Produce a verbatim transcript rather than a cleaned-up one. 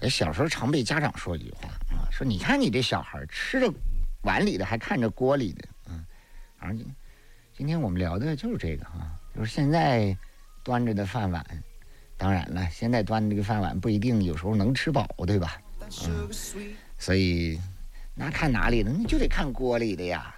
小时候常被家长说一句话啊，说你看你这小孩吃着碗里的还看着锅里的，嗯，反正今天我们聊的就是这个啊，就是现在端着的饭碗，当然了，现在端的这个饭碗不一定有时候能吃饱，对吧？嗯，所以那看哪里呢？你就得看锅里的呀。